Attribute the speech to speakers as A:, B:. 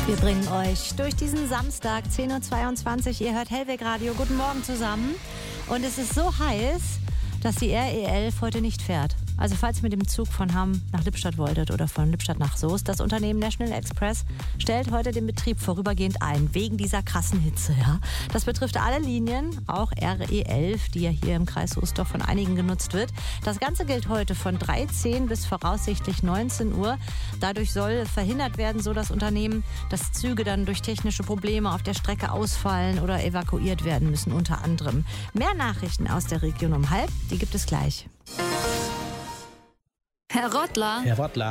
A: Wir bringen euch durch diesen Samstag, 10.22 Uhr. Ihr hört Hellweg Radio. Guten Morgen zusammen. Und es ist so heiß, dass die RE11 heute nicht fährt. Also falls ihr mit dem Zug von Hamm nach Lippstadt wolltet oder von Lippstadt nach Soest, das Unternehmen National Express stellt heute den Betrieb vorübergehend ein, wegen dieser krassen Hitze. Ja. Das betrifft alle Linien, auch RE11, die ja hier im Kreis Soest doch von einigen genutzt wird. Das Ganze gilt heute von 13 bis voraussichtlich 19 Uhr. Dadurch soll verhindert werden, so das Unternehmen, dass Züge dann durch technische Probleme auf der Strecke ausfallen oder evakuiert werden müssen, unter anderem. Mehr Nachrichten aus der Region um 12:30, die gibt es gleich.
B: Herr Rottler.
C: Herr Rottler.